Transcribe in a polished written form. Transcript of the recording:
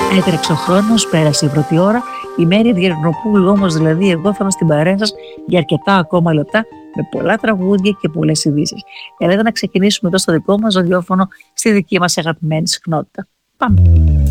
Έτρεξε ο χρόνος, πέρασε η πρώτη ώρα. Η Μέρη Διερνοπούλου όμως, δηλαδή εγώ, θα είμαι στην παρέα σας για αρκετά ακόμα λεπτά με πολλά τραγούδια και πολλές ειδήσεις. Ελάτε να ξεκινήσουμε εδώ στο δικό μας ραδιόφωνο, στη δική μας αγαπημένη συχνότητα. Πάμε!